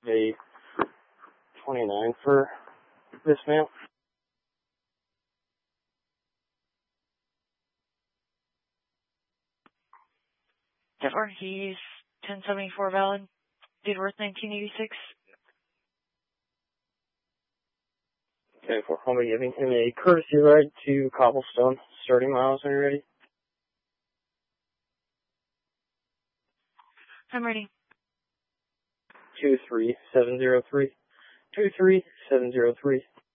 a 29 for this man. Or he's 1074 valid. Date of birth 1986. Okay, I'll be giving him a courtesy ride to Cobblestone. Starting miles, are you ready? I'm ready. 23703. 23703.